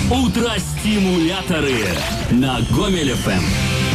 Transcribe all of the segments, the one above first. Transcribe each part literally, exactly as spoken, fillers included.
Утро-стимуляторы на Гомель эф эм.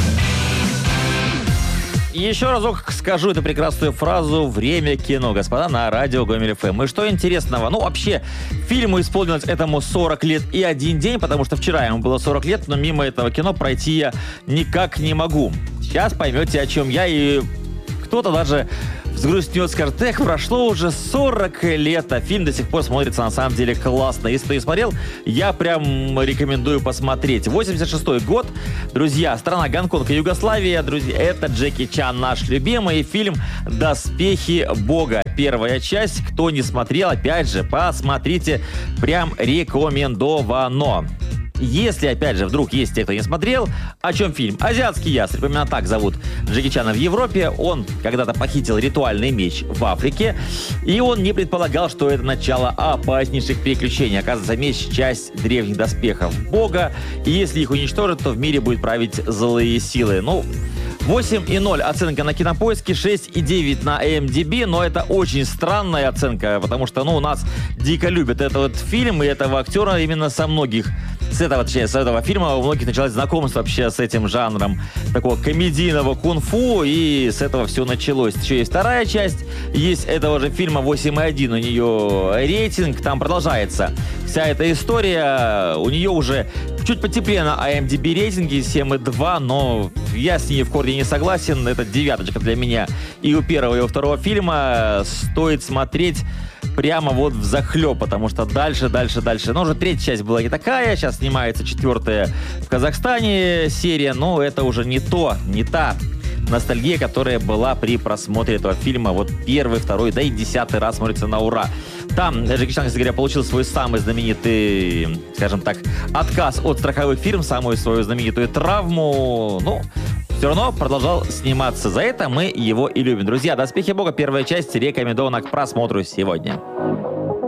Еще разок скажу эту прекрасную фразу «Время кино», господа, на радио Гомель эф эм. И что интересного? Ну, вообще, фильму исполнилось этому сорок лет и один день, потому что вчера ему было сорок лет, но мимо этого кино пройти я никак не могу. Сейчас поймете, о чем я, и кто-то даже взгрустнет, скажет: эх, прошло уже сорок лет, а фильм до сих пор смотрится на самом деле классно. Если ты не смотрел, я прям рекомендую посмотреть. восемьдесят шестой год, друзья, страна Гонконг и Югославия, друзья, это Джеки Чан, наш любимый фильм «Доспехи Бога». Первая часть, кто не смотрел, опять же, посмотрите, прям рекомендовано. Если, опять же, вдруг есть те, кто не смотрел, о чем фильм? «Азиатский ястреб», именно так зовут Джеки Чана в Европе. Он когда-то похитил ритуальный меч в Африке, и он не предполагал, что это начало опаснейших приключений. Оказывается, меч — часть древних доспехов Бога, и если их уничтожат, то в мире будет править злые силы. Ну, восемь и ноль оценка на Кинопоиске, шесть и девять на ай эм ди би, но это очень странная оценка, потому что, ну, у нас дико любят этот фильм и этого актера именно со многих. С этого, точнее, с этого фильма у многих началось знакомство вообще с этим жанром такого комедийного кунг-фу, и с этого все началось. Еще есть вторая часть, есть этого же фильма восемь и один, у нее рейтинг, там продолжается вся эта история, у нее уже чуть потеплее на ай эм ди би рейтинге, семь и два, но я с ней в корне не согласен, это девяточка для меня. И у первого, и у второго фильма стоит смотреть прямо вот взахлеб, потому что дальше, дальше, дальше. Ну, уже третья часть была не такая, сейчас снимается четвертая в Казахстане серия, но это уже не то, не та ностальгия, которая была при просмотре этого фильма. Вот первый, второй, да и десятый раз смотрится на ура. Там Джеки Чан, кстати говоря, получил свой самый знаменитый, скажем так, отказ от страховых фирм, самую свою знаменитую травму. Ну, все равно продолжал сниматься. За это мы его и любим. Друзья, «Доспехи Бога», первая часть, рекомендована к просмотру сегодня.